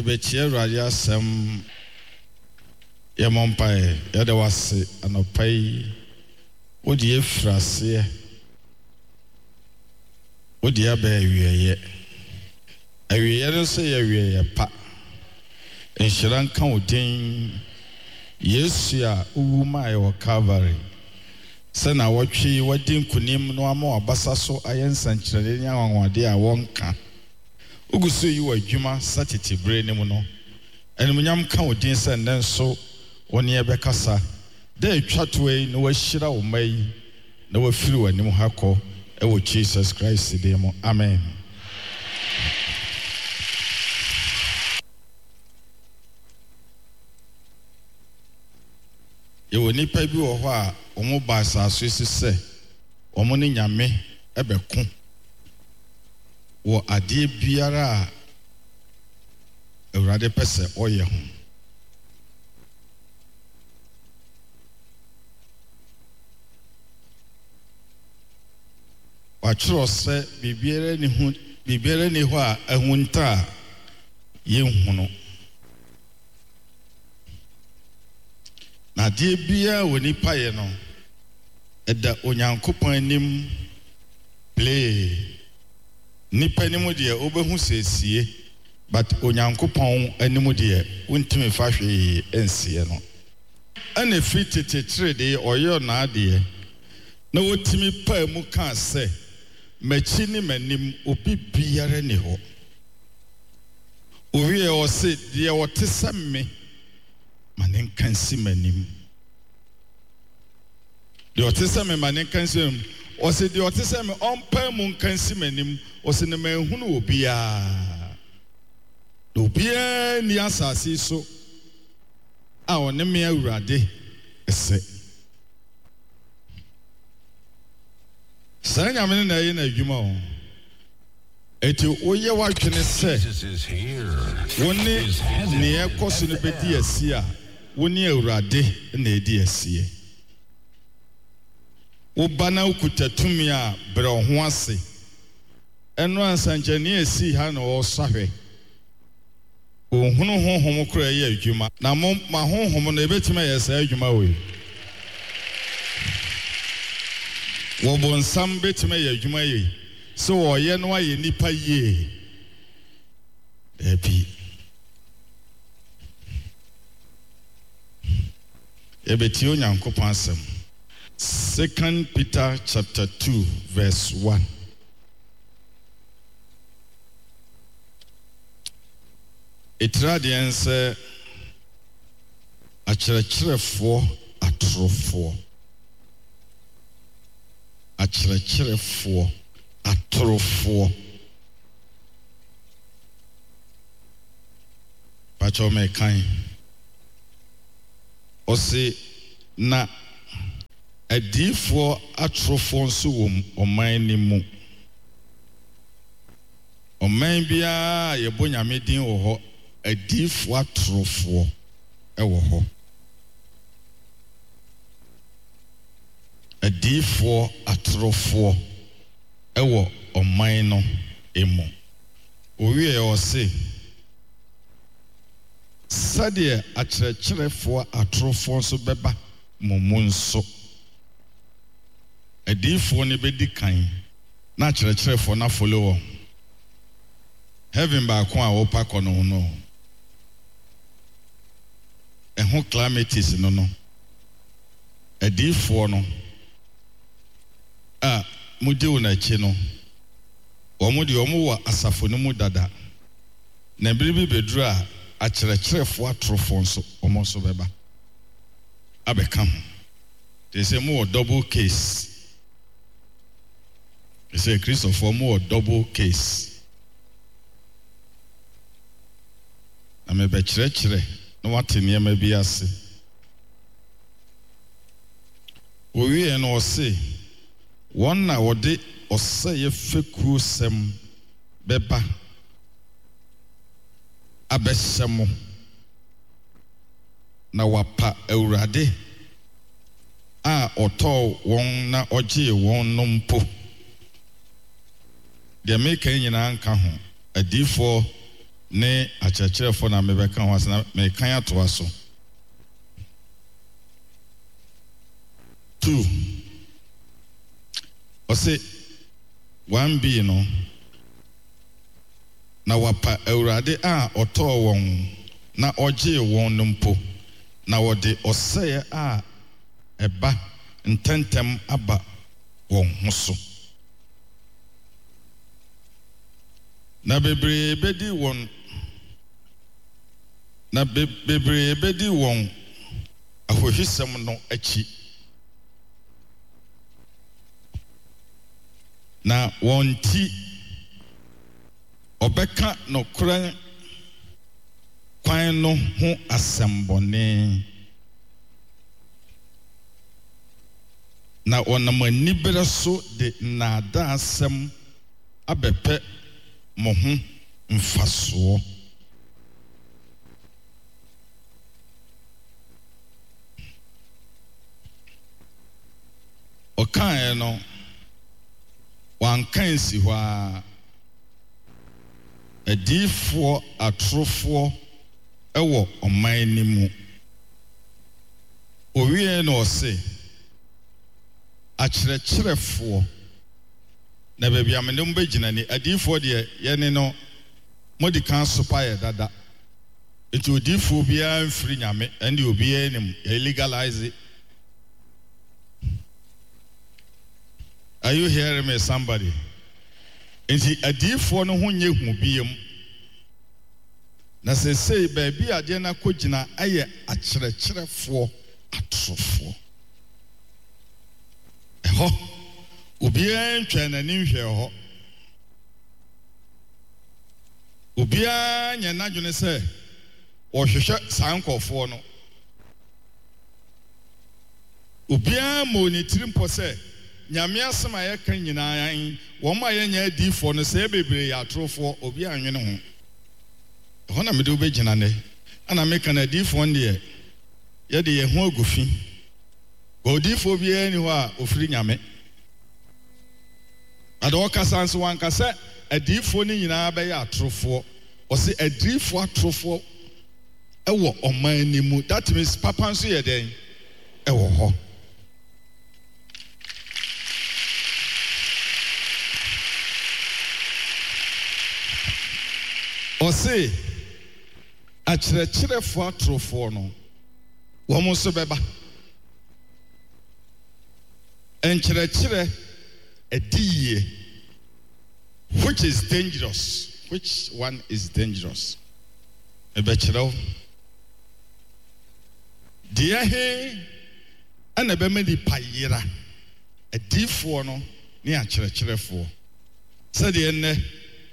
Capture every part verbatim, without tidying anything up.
Yebechie Radia Sam Yamompae, Yadawase, and Opay. Would ye frase? Would ye bear ye? I will say a pa. And Sharan Counting. Yes, ya, Uma or Calvary. Sana wachi wadin kunim no amo abasa so ayen sanchire nya wanwade a wonka uguso yi wadwuma satete bre ne mu no enumunyam ka odin se nnen so woni ebekasa da atwatoe no wahira wo mai na wafiri wanim hakọ ewo Jesus Christ de mo amen. Yewo nipa bi wo ho a omo ba asaso sise omo ne nyame ebeko wo ade biara a Awurade pese oye ho wa chiro se bibiara ni hu bibiara ni ho a ahunta ye huno na de bia woni paye no eda onyankopon anim play nipa ni mu de obehu sesie but onyankopon anim de untimi fa hwe ensie no ana fitete de oyo na ade na wotimi pa mu ka se machi ni manim obi biara ni ho owie o se de wotesame manen kansi manim de otesame manen kansi o se de otesame onpa mu kansi manim o se ne manhunu obia obia ni asase so a one me Awurade ese sanya me na ye na adwuma o eti oye wadwene se woni ne ekoso ne bedi asi a woni Awurade na edi asie wo bana ukutatumi a bre ho ase eno ansanchani asi ha na wo sahwe ohunu honhom kura ye adwuma na mo ma honhom na ebetima ye sa adwuma we wo bonsam betima ye adwuma ye so wo ye no aye nipa ye ebi ebeti onyankopon asem Second Peter chapter two verse one. Itradian say akyerɛkyerɛfoɔ atorofoɔ akyerɛkyerɛfoɔ atorofoɔ pacho me kan ɔse na adiifoɔ atorofoɔ nso wɔ ɔman ni mu ɔman biara yɛbɔ nyame din wɔ hɔ adiifoɔ atorofoɔ ɛwɔ hɔ adiifoɔ atorofoɔ ɛwɔ ɔman no emu owie ɔse sɛdeɛ akyerɛkyerɛfoɔ atorofoɔ nso bɛba mo mu nso adiifoɔ ne bɛdi kan na akyerɛkyerɛfoɔ na follow heaven ba ko a wo pa kɔ no no ɛho calamities no no adiifoɔ no a mudi wo na chi no wɔn de wɔn wɔ asafo no mu dada na bere bi beduru a akyerɛkyerɛfoɔ atorofoɔ nso wɔn nso bɛba abɛka ho they say mo double case they say Christopher mo double case na me bɛkyerɛkyerɛ na wate nneɛma bi ase owie no ɔse wɔn na wɔde ɔsɛyɛ fekuo sɛm bɛba abɛhyɛ mo na wapa Awurade a ɔtɔɔ wɔn na ɔgye wɔn no mpo deɛ meka nyinaa nka ho adiifoɔ ne akyerɛkyerɛfo na mebɛka ho asena mekan atoa so. Two, ɔse one B no na wapa Awurade a ɔtɔɔ wɔn na ɔgyee wɔn no mpo na wɔde ɔsɛe a ɛba ntɛntɛm aba wɔn ho so. Na bebree bedi wɔn na bebree bedi wɔn ahohwisɛm no akyi. Na wɔn ti ɔbɛka nokora kwan no ho asɛmbɔne. Na ɔnam anibere so de nnaadaa asɛm abɛpɛ mo ho mfasoɔ. Ɔkaeɛ no wanka nsi hɔ a adiifoɔ atorofoɔ ɛwɔ ɔman ni mu. Owie na ɔse akyerɛkyerɛfoɔ na baabi amene mo bɛgyina ni adiifoɔ deɛ yɛne no modi kan sopa yɛ dada. Nti odiifoɔ biara mfiri nyame ɛne obiara nim yɛ legalize. Are you hearing me, somebody? Nti adiifoɔ no ho nyɛ hu biem. Na sesei baabi adeɛ na kɔgyina ayɛ akyerɛkyerɛfoɔ atorofoɔ. Ɛhɔ obiara ntwa n'ani nhwɛ hɔ. Obiara nyɛ n'adwene sɛ ɔhwehwɛ saa nkɔfoɔ no. Obiara ma ne tiri mpo sɛ nyame asɛm a yɛka nyinaa wɔn a yɛnyɛ adiifoɔ no sɛ bebree yɛ atorofoɔ obiara nwene ho. Ɛhɔ na mede wobɛgyina ne ana meka na adiifoɔ deɛ yɛde yɛn ho agu fi. Odiifoɔ biara ni hɔ a ofiri nyame. Ada ɔkasa nso wankasa adiifoɔ no nyinaa bɛyɛ atorofoɔ. Ɔse adiifoɔ atorofoɔ ɛwɔ ɔman ni mu. That means papa nso yɛ dɛn ɛwɔ hɔ. Ɔse akyerɛkyerɛfoɔ atorofoɔ no wɔn nso bɛba. Enkyerɛkyerɛ adi yie, which is dangerous. Which one is dangerous? Ɛbɛkyerɛw deɛ he ɛna bɛma nipa yera adiifoɔ no ne akyerɛkyerɛfoɔ. Sɛdeɛ nnɛ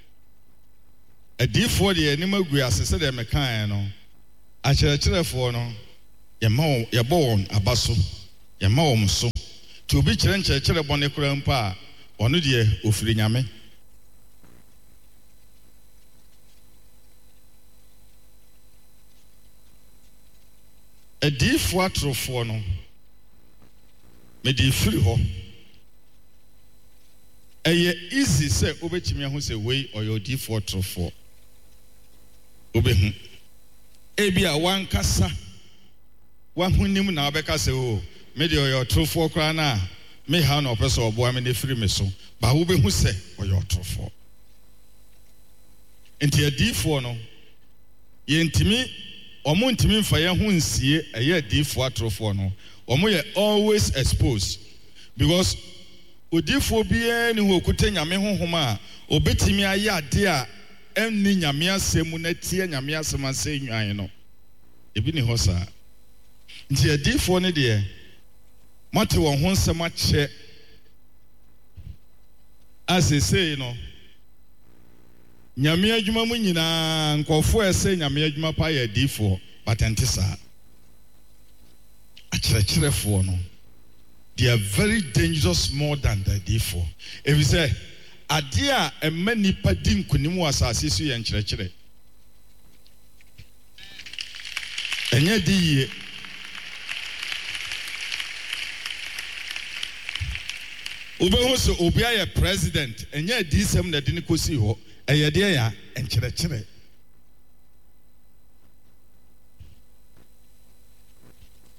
adiifoɔ deɛ anim agu ase sɛdeɛ mekaeɛ no akyerɛkyerɛfoɔ no yɛma yɛbɔ wɔn aba so yɛma wɔn so. To be kyerɛ nkyerɛkyerɛ bɔne kora mpo a ɔno deɛ ofiri nyame. Adiifoɔ atorofoɔ no mede firi hɔ. Ɛyɛ easy sɛ wobɛtumi aho sɛ wei ɔyɛ odiifoɔ atorofoɔ. Wobɛhu ebi a wankasa wahonim na wabɛka sɛ o me de ɔyɛ ɔtorofoɔ koraa na me ha na ɔpɛ sɛ ɔboa me ne firi me so. Ba wobɛhu sɛ ɔyɛ ɔtorofoɔ. Nti adiifoɔ no yɛntimi ɔmo ntimi mfa yɛn ho nsie ɛyɛ adiifoɔ atorofoɔ no. Ɔmo yɛ always exposed because odiifoɔ biara ne ho okuta nyame honhom a obetimi ayɛ ade a ɛnni nyame asɛm na tie nyame asɛm asɛ nwan no. Ebi ne hɔ saa. Nti adiifoɔ no deɛ mate wɔn ho nsɛm akyɛ asesei no nyame adwuma mu nyinaa nkɔfoɔ ɛsɛ nyame adwuma pa yɛ adiifoɔ patente saa. Akyerɛkyerɛfoɔ no they are very dangerous more than the adiifoɔ. Ebi sɛ adeɛ a ɛma nipa di nkonim wɔ asase so yɛ nkyerɛkyerɛ. Ɛnyɛ di yie. Obehu sɛ obi ayɛ president ɛnyɛ adisɛm na de ne kɔsi hɔ. Ɛyɛ deɛ ya nkyerɛkyerɛ.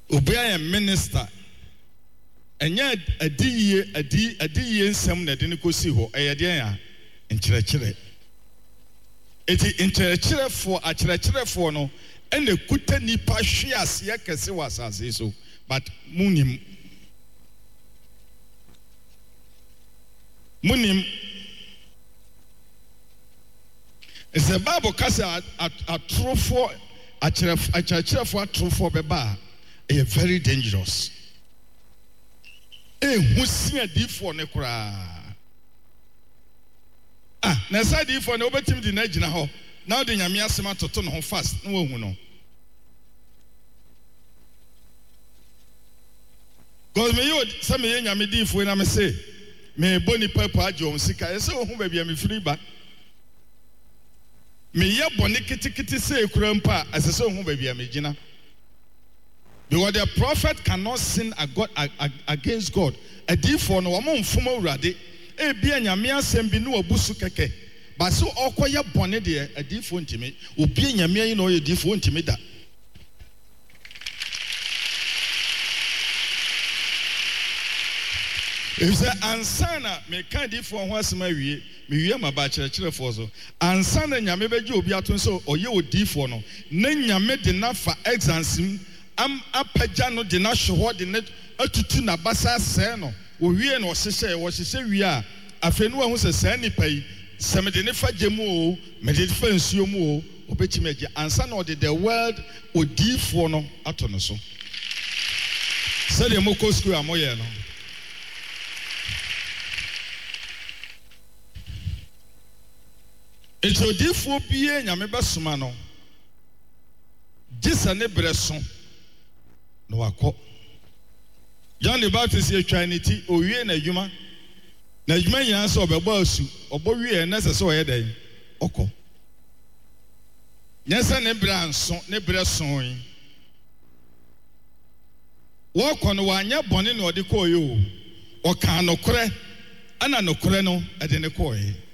Obia a minister. Enya adi adi adi nsɛm na de ne kosi hɔ ɛyɛ deɛ ya nkyerɛkyerɛ eti nkyerɛkyerɛfoɔ akyerɛkyerɛfoɔ no ɛna kuta nipa hwe aseɛ kɛse wɔ asase so but munim munim is the Bible kasa atrofo akyerɛf akyerɛkyerɛfoɔ atrofo bɛba ɛyɛ very dangerous. Eh, who's for Necra? Ah, Nasadi for no betim the Najinaho. Now the Yamiasima to turn home fast. No one know. Because me, you some Yamidi when I say, may Bonnie Papa Jones, Sika, so whom baby I'm free back. Me ya Bonnie Kitty Kitty say, Grandpa, as a song whom baby I'm Gina. Because the prophet cannot sin against God. A deep for no one fumo radi. A be a yamia sembi no busu keke. But so okoya bonnet dear, a deep for intimate. Ubi yamia no a deep for intimate. If the ansana me can't deep for once my way, me my bachelor for so. Ansana yamebe jobiatun so or you would deep for no. Nen yamed enough for exansim. Am apagano de na show de net atutu na basa se no wo wie no hyehyɛ wo hyehyɛ wie a afenu ahu sɛ saa nipa yi sɛ me de ne fa gemu o me de fa nsuo mu o obetimi age ansa na the world odifo no ato no so sɛ de mo ko school amoyɛ no etodifo bie nyame bɛsoma no gisa ne breso no wako John the Baptist ye trinity owie na adwuma na adwuma nyina so obɛbɔ asu ɔbɔ wie na sɛ sɛ ɔyɛ dɛn ɔkɔ nyɛsɛ ne bra nso ne bra son yi wɔkɔ no wanyɛ bɔne na ɔde kɔɔ yi o ɔka nokore ana nokore no ɛde ne kɔɔ yi